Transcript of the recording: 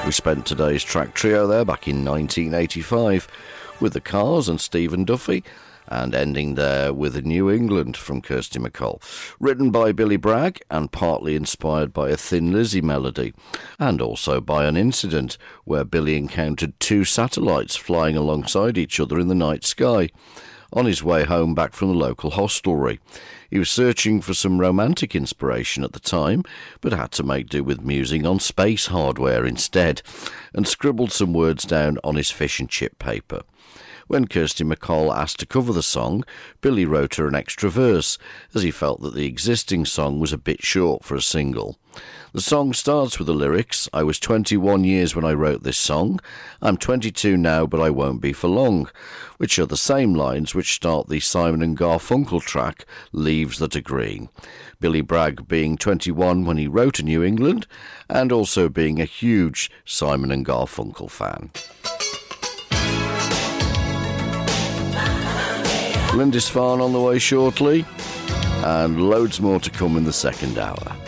We spent today's track trio there back in 1985 with the Cars and Stephen Duffy, and ending there with New England from Kirsty MacColl, written by Billy Bragg and partly inspired by a Thin Lizzy melody, and also by an incident where Billy encountered two satellites flying alongside each other in the night sky on his way home back from the local hostelry. He was searching for some romantic inspiration at the time, but had to make do with musing on space hardware instead, and scribbled some words down on his fish and chip paper. When Kirsty MacColl asked to cover the song, Billy wrote her an extra verse, as he felt that the existing song was a bit short for a single. The song starts with the lyrics, "I was 21 years when I wrote this song. I'm 22 now, but I won't be for long," which are the same lines which start the Simon and Garfunkel track, Leaves That Are Green. Billy Bragg being 21 when he wrote A New England, and also being a huge Simon and Garfunkel fan. Lindisfarne on the way shortly, and loads more to come in the second hour.